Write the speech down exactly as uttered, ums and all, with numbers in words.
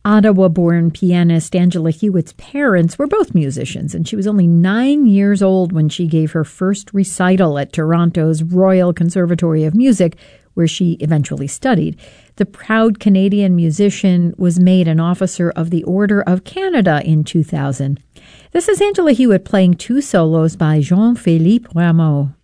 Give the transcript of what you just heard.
Ottawa-born pianist Angela Hewitt's parents were both musicians, and she was only nine years old when she gave her first recital at Toronto's Royal Conservatory of Music, where she eventually studied. The proud Canadian musician was made an Officer of the Order of Canada in two thousand. This is Angela Hewitt playing two solos by Jean-Philippe Rameau.